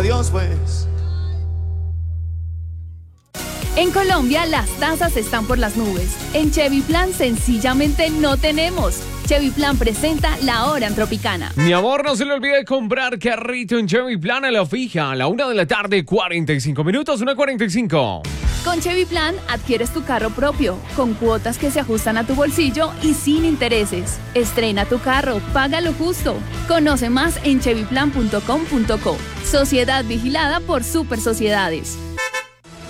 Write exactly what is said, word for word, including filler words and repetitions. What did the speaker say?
Dios, pues. En Colombia las tasas están por las nubes. En Chevy Plan sencillamente no tenemos. Chevy Plan presenta La Hora en Tropicana. Mi amor, no se le olvide comprar carrito en Chevy Plan a la fija. A la una de la tarde, cuarenta y cinco minutos, una cuarenta y cinco. Con Chevy Plan adquieres tu carro propio, con cuotas que se ajustan a tu bolsillo y sin intereses. Estrena tu carro, paga lo justo. Conoce más en chevy plan punto com punto co. Sociedad vigilada por Super Sociedades.